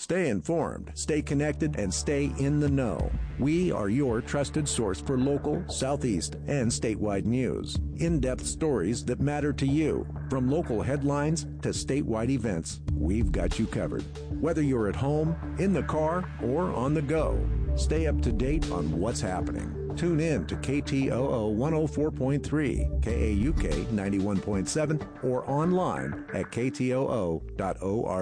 Stay informed, stay connected, and stay in the know. We are your trusted source for local, Southeast, and statewide news. In-depth stories that matter to you. From local headlines to statewide events, we've got you covered. Whether you're at home, in the car, or on the go, stay up to date on what's happening. Tune in to KTOO 104.3, KAUK 91.7, or online at ktoo.org.